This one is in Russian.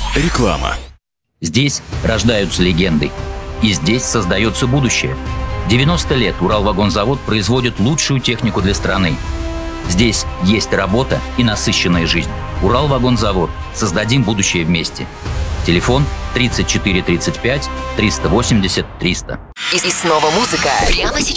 Реклама. Здесь рождаются легенды. И здесь создается будущее. 90 лет Уралвагонзавод производит лучшую технику для страны. Здесь есть работа и насыщенная жизнь. Уралвагонзавод. Создадим будущее вместе. Телефон 34 35 380 300. И снова музыка. Прямо сейчас.